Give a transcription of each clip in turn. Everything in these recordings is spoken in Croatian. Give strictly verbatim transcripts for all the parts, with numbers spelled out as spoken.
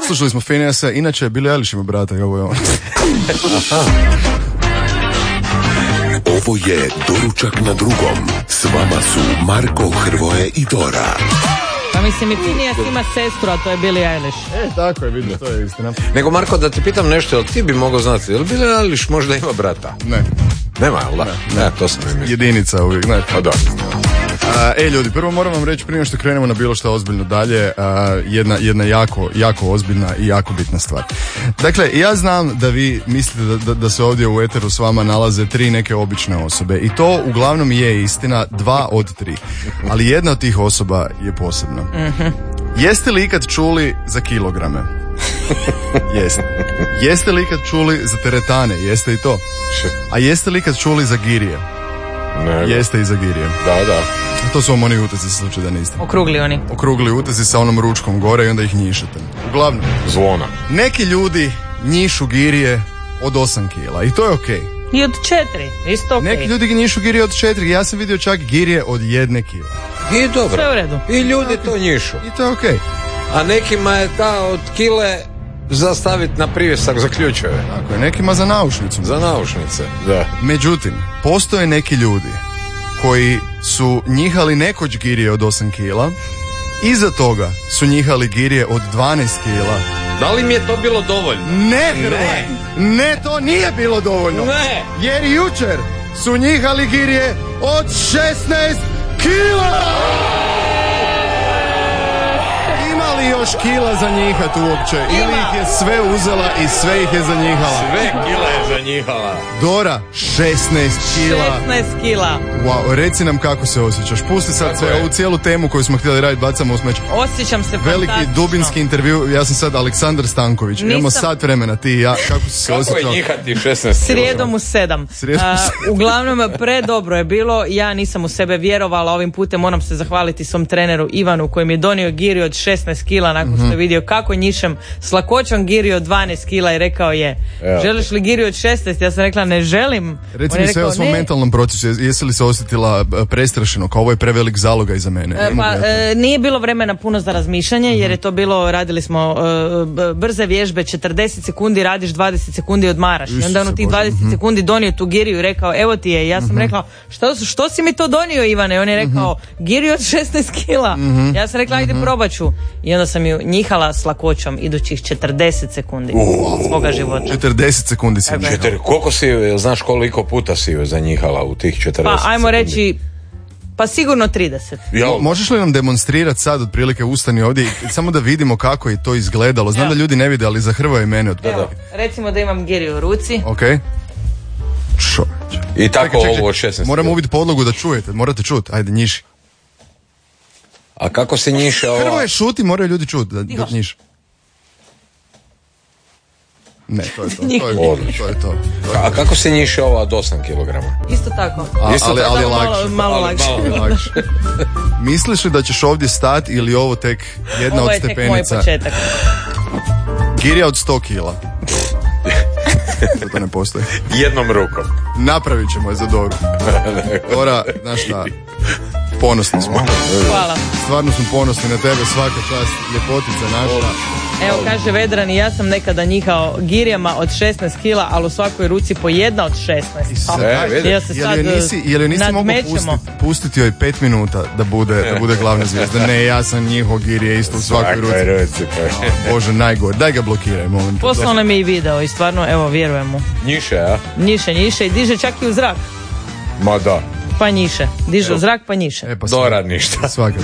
Slušali smo Finneasa, inače je Billie Eilish ima brata i ovo je on. Ovo je Doručak na drugom. S vama su Marko, Hrvoje i Dora. Pa mislim i Finneas ima sestru, a to je Billie Eilish. E, tako je, vidim, to je istina. Nego Marko, da ti pitam nešto, jel ti bi mogao znati, jel Billie Eilish možda ima brata? Ne. Nema, jel da? Ne, ne, to sam mi mislio. Jedinica uvijek, ne. A da. Uh, e ljudi, prvo moram vam reći prije što krenemo na bilo što ozbiljno dalje, uh, jedna, jedna jako, jako ozbiljna i jako bitna stvar. Dakle, ja znam da vi mislite da, da, da se ovdje u eteru s vama nalaze tri neke obične osobe i to uglavnom je istina, dva od tri. Ali jedna od tih osoba je posebna. Mm-hmm. Jeste li ikad čuli za kilograme? Jeste. Jeste li ikad čuli za teretane? Jeste i to. A jeste li ikad čuli za girije? Ne, jeste i za girije. Da, da. To su vam oni utezi, slučaj da niste. Okrugli oni. Okrugli utezi sa onom ručkom gore i onda ih njišete. Uglavnom. Zvona. Neki ljudi njišu girije od osam kila i to je okej. Okay. I od četiri, isto okej. Okay. Neki ljudi njišu girije od četiri, ja sam vidio čak girije od jedne kila. I dobro. Sve u redu. I ljudi to njišu. I to je okej. Okay. A nekima je ta od kile za staviti na privjesak za ključeve. Tako je, nekima za naušnicu. Za naušnice, da. Međutim, postoje neki ljudi koji su njihali nekoć girije od osam kila, iza toga su njihali girije od dvanaest kila. Da li mi je to bilo dovoljno? Ne, Hrvoje, ne. ne, to nije bilo dovoljno. Ne. Jer jučer su njihali girije od šesnaest kila. Ima li još kila za njihat uopće? Ima. Ili ih je sve uzela i sve ih je za njihala? Sve kila je za njihala. Dora, šesnaest kila. šesnaest kila. Wow, reci nam kako se osjećaš. Pusti sad sve, ovu cijelu temu koju smo htjeli raditi, bacamo u smeće. Osjećam se veliki fantastično. Dubinski intervju, ja sam sad Aleksandar Stanković. Nisam... Imamo sat vremena, ti i ja. Kako si se osjećao? Kako je njihati šesnaest kila? Srijedom u sedam. Srijedom u sedam. Uh, uglavnom, predobro je bilo. Ja nisam u sebe vjerovala. Ovim putem moram se zahvaliti svom treneru Ivanu koji mi je donio giri od šesnaest kila nakon što je vidio kako njišem s lakoćom giri od dvanaest kila i rekao je, evo, želiš li giri od šesnaest? Ja sam rekla ne želim. Reci mi sve o svom ne. mentalnom procesu. Jesi li se osjetila prestrašeno? Kao ovo je prevelik zalogaj za mene. E, pa, e, nije bilo vremena puno za razmišljanje jer je to bilo, radili smo e, brze vježbe, četrdeset sekundi radiš, dvadeset sekundi odmaraš. I onda on u tih dvadeset mm-hmm. sekundi donio tu giriju i rekao evo ti je. Ja sam mm-hmm. rekla što, što si mi to donio Ivane? I on je rekao mm-hmm. giriju od šesnaest kila. Mm-hmm. Ja sam rekla ajde mm-hmm. probat ću. I onda sam ju njihala s lakoćom idućih četrdeset sekundi uh, svoga života. četrdeset sekundi si njihala. Četiri, koliko si, znaš koliko puta si ju zanjihala u tih četrdeset Pa ajmo sekundi? reći, pa sigurno trideset. Mo, možeš li nam demonstrirati sad otprilike, ustani ovdje i samo da vidimo kako je to izgledalo. Znam Evo. da ljudi ne vide, ali za Hrvoje i mene otprilike. Evo, recimo da imam giriju u ruci. Ok. Čovječe. I tako čekaj, čekaj, ovo od šesnaest. Moramo ubiti podlogu da čujete, morate čuti. Ajde, njiši. A kako se njiše ova? Hrvoje šuti, moraju ljudi čuti da, da njiši. Ne, to je to. To je, to, je to, to je A kako se njiše ova od osam kilograma? Isto tako. A, Isto ali, tako. ali je lakše. Malo, malo lakše. Malo lakše. Misliš li da ćeš ovdje stati ili ovo tek jedna ovo od stepenica? Ovo je tek moj početak. Girija od sto kila. To ne postoji. Jednom rukom. Napravit ćemo je za Doru. Dora, znaš šta, ponosni smo. Hvala. Stvarno smo ponosni na tebe, svaka čast, ljepotica naša. Evo kaže Vedran i ja sam nekada njihao girijama od šesnaest kila, ali u svakoj ruci po jedna od šesnaest. E, ja se sad je nisi, je li nisi mogu pustiti, pustiti joj pet minuta da bude, da bude glavna zvijezda? Ne, ja sam njihao girije isto u svakoj ruci. ruci oh, Bože, najgore. Daj ga blokiraj, molim. Poslao nam je i video i stvarno, evo, vjerujem mu. Njiše, a? Njiše, njiše i diže čak i u zrak. Ma da. Pa njiše. Diže u zrak, pa njiše. E, pa Dora ništa. Svaka.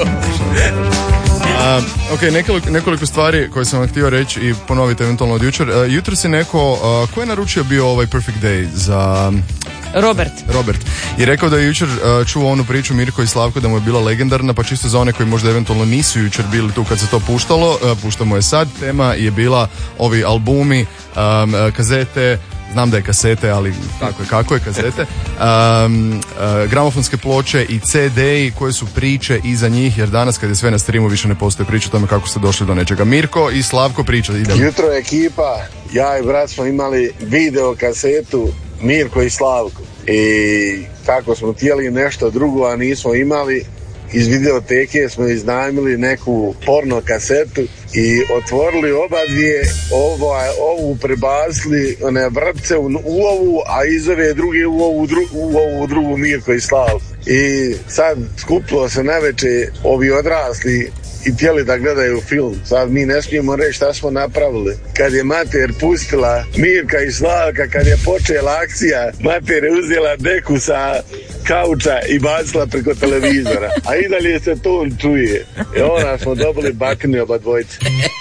Uh, ok, nekoliko, nekoliko stvari koje sam vam htio reći i ponoviti eventualno od jučer. Uh, jutro si neko, uh, ko je naručio bio ovaj Perfect Day za... Robert. Robert. I rekao da je jučer uh, čuo onu priču Mirko i Slavko da mu je bila legendarna, pa čisto za one koji možda eventualno nisu jučer bili tu kad se to puštalo, uh, puštamo je sad. Tema je bila ovi albumi, um, kazete, znam da je kasete, ali tako je, kako je kasete, um, uh, gramofonske ploče i ce de-i koje su priče iza njih, jer danas kad je sve na streamu više ne postoje priče o tome kako ste došli do nečega. Mirko i Slavko priča. Idemo. Jutro ekipa, ja i brat smo imali video kasetu Mirko i Slavko i kako smo htjeli nešto drugo, a nismo imali iz videoteke smo iznajmili neku porno kasetu i otvorili oba dvije, ovaj, ovu prebacili one vrpce u, u ovu, a iz ove druge u ovu, dru, u ovu drugu Mirko i Slav. I sad skupilo se naveče ovi odrasli i htjeli da gledaju film. Sad mi ne smijemo reći šta smo napravili. Kad je mater pustila Mirka i Slavka, kad je počela akcija, mater je uzela deku sa kauča i bacila preko televizora. A i dalje se to čuje. I onda smo dobili bakni oba dvojice.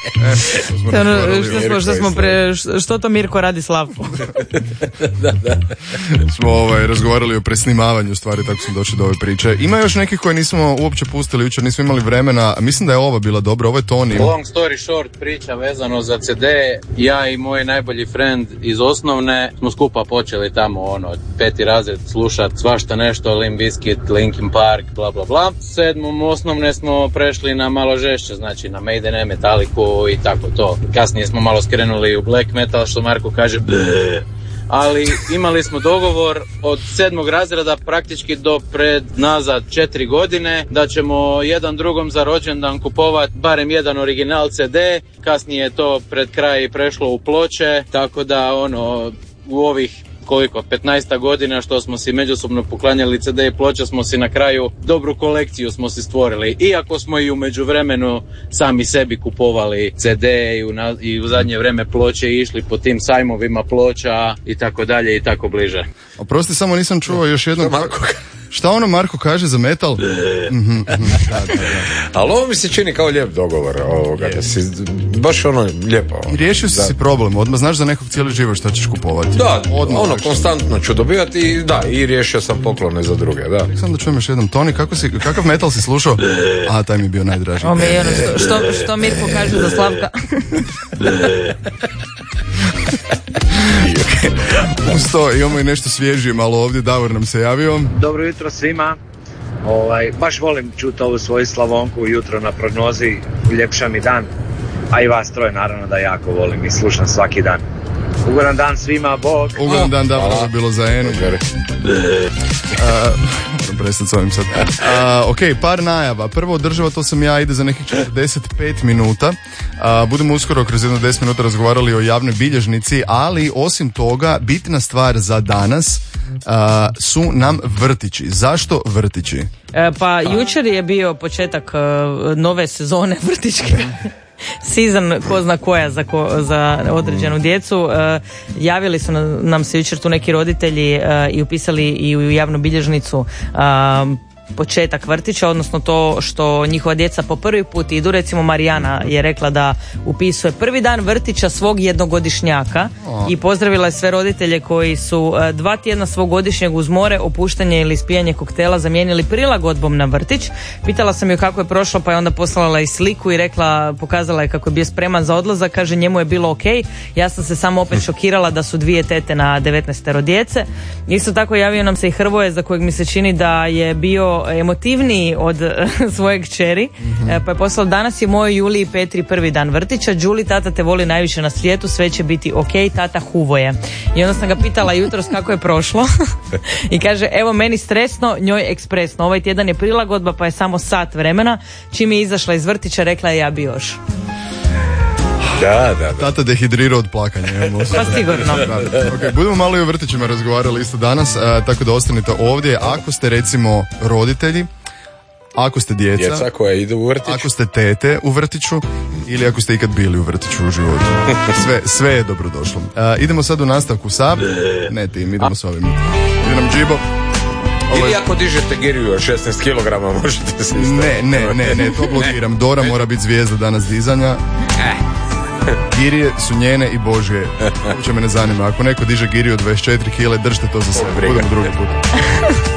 Što, smo, što, smo pre, što to Mirko radi Slavko? da, da. Smo ovaj, razgovarali o presnimavanju stvari, tako smo došli do ove priče. Ima još nekih koje nismo uopće pustili jučer, nismo imali vremena. Mislim da je ova bila dobra, ovo je Toni. Long story short, priča vezano za ce de. Ja i moj najbolji friend iz osnovne smo skupa počeli tamo ono, peti razred slušat svašta nešto, Limp Bizkit, Linkin Park, bla bla bla. Sedmom osnovne smo prešli na malo žešće, znači na Maidene, Metallicu i tako to. Kasnije smo malo skrenuli u black metal, što Marko kaže bleh. Ali imali smo dogovor od sedmog razreda praktički do pred nazad četiri godine da ćemo jedan drugom za rođendan kupovat barem jedan original ce de. Kasnije je to pred kraj prešlo u ploče, tako da ono u ovih koliko, petnaest godina što smo si međusobno poklanjali ce de i ploče, smo si na kraju dobru kolekciju smo si stvorili. Iako smo i u međuvremenu sami sebi kupovali ce de i u, na, i u zadnje vreme ploče i išli po tim sajmovima ploča i tako dalje i tako bliže. Oprosti, samo nisam čuo još jednom. Šta ono Marko kaže za metal? Mm-hmm, mm-hmm, da, da, da. Ali ovo mi se čini kao lijep dogovor ovoga, da si baš ono lijepo. I riješio si si problem, odmah znaš za nekog cijeli život šta ćeš kupovati. Da, odmah ono, lakše. Konstantno ću dobivati i da, i riješio sam poklone za druge, da. Sam da čujem još jednom, Toni, kako si, kakav metal si slušao? A, taj mi je bio najdraži. O, mi, ono, što, što, što Mirko kaže za Slavka? Uz to imamo i nešto svježije malo ovdje, Davor nam se javio. Dobro jutro svima. Ovaj, baš volim čuti ovu svoju Slavonku jutro na prognozi, uljepša mi dan, a i vas troje naravno da jako volim i slušam svaki dan. Ugodan dan svima, Bog. Ugodan dan, da, ovo je bilo za Enu. Moram prestati s ovim sad. Uh, ok, par najava. Prvo, država, to sam ja, ide za nekih četrdeset pet minuta. Uh, budemo uskoro kroz jedno deset minuta razgovarali o javnoj bilježnici, ali osim toga, bitna stvar za danas uh, su nam vrtići. Zašto vrtići? E, pa jučer je bio početak uh, nove sezone vrtićke. Season, ko zna koja za, ko, za određenu djecu. E, javili su nam se jučer tu neki roditelji e, i upisali i u javnu bilježnicu e, početak vrtića, odnosno to što njihova djeca po prvi put idu. Recimo Marijana je rekla da upisuje prvi dan vrtića svog jednogodišnjaka oh. i pozdravila je sve roditelje koji su dva tjedna svog godišnjeg uz more, opuštanje ili ispijanje koktela zamijenili prilagodbom na vrtić. Pitala sam joj kako je prošlo, pa je onda poslala i sliku i rekla, pokazala je kako je bio spreman za odlazak, kaže njemu je bilo ok. Ja sam se samo opet šokirala da su dvije tete na devetnaestero djece. Isto tako javio nam se i Hrvoje, za kojeg mi se čini da je bio emotivniji od svoje kćeri, mm-hmm. pa je poslao, danas je moj Juli i Petri prvi dan vrtića, Đuli, tata te voli najviše na svijetu, sve će biti ok, tata Huvoje. I onda sam ga pitala jutros kako je prošlo i kaže, evo meni stresno, njoj ekspresno, ovaj tjedan je prilagodba pa je samo sat vremena, čim je izašla iz vrtića rekla je ja bi još. Da, da, da. Tata dehidrirao od plakanja. Pa sigurno. Okay, budemo malo i o vrtićima razgovarali isto danas, uh, tako da ostanite ovdje. Ako ste recimo roditelji, ako ste djeca, djeca koja idu u vrtić, ako ste tete u vrtiću ili ako ste ikad bili u vrtiću u životu. Sve, sve je dobrodošlo. Uh, idemo sad u nastavku sa... Ne tim, idemo s ovim. Ide nam Džibo. Ili je... ako dižete giriju od šesnaest kilograma možete se isto... Ne, ne, ne, ne, to blokiram. Dora mora biti zvijezda danas dizanja. Girije su njene i Božje. Uopće me ne zanima. Ako neko diže giriju od dvadeset četiri kile, držite to za sebe. Budemo drugi put.